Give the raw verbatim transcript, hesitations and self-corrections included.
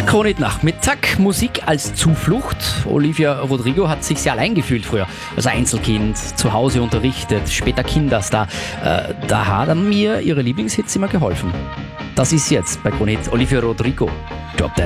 Kronit Nachmittag, Musik als Zuflucht. Olivia Rodrigo hat sich sehr allein gefühlt früher. Als Einzelkind, zu Hause unterrichtet, später Kinderstar. Äh, da hat mir ihre Lieblingshits immer geholfen. Das ist jetzt bei Kronit Olivia Rodrigo. Drop Dead.